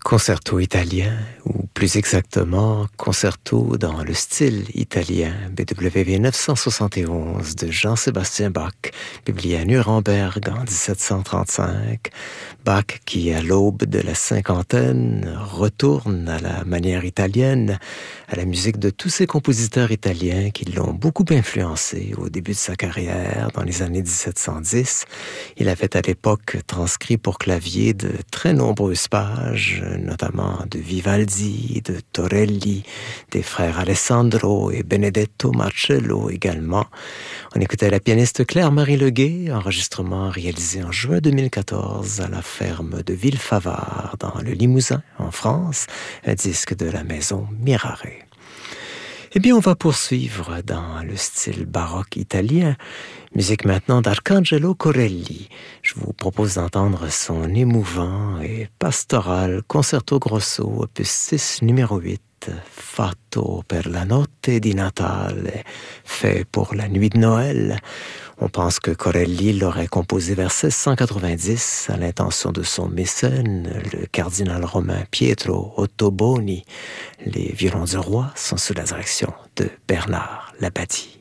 Concerto italien, ou plus exactement, concerto dans le style italien, BWV 971 de Jean-Sébastien Bach, publié à Nuremberg en 1735. Bach, qui à l'aube de la cinquantaine, retourne à la manière italienne, à la musique de tous ces compositeurs italiens qui l'ont beaucoup influencé au début de sa carrière, dans les années 1710. Il avait à l'époque transcrit pour clavier de très nombreuses pages, notamment de Vivaldi, de Torelli, des frères Alessandro et Benedetto Marcello également. On écoutait la pianiste Claire-Marie Leguet, enregistrement réalisé en juin 2014 à la ferme de Villefavard, dans le Limousin, en France, un disque de la maison Mirare. Eh bien, on va poursuivre dans le style baroque italien. Musique maintenant d'Arcangelo Corelli. Je vous propose d'entendre son émouvant et pastoral Concerto Grosso, opus 6, numéro 8, Fatto per la notte di Natale, fait pour la nuit de Noël. On pense que Corelli l'aurait composé vers 1690 à l'intention de son mécène, le cardinal romain Pietro Ottoboni. Les violons du roi sont sous la direction de Bernard Labadie.